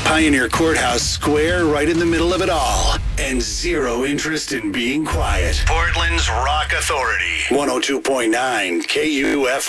Pioneer Courthouse Square right in the middle of it all. And zero interest in being quiet. Portland's Rock Authority. 102.9 KUFO.